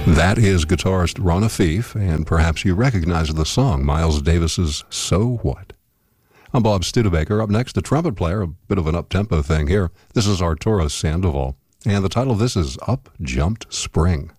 That is guitarist Ron Afif, and perhaps you recognize the song, Miles Davis's So What. I'm Bob Studebaker. Up next, a trumpet player, a bit of an up-tempo thing here. This is Arturo Sandoval, and the title of this is Up Jumped Spring.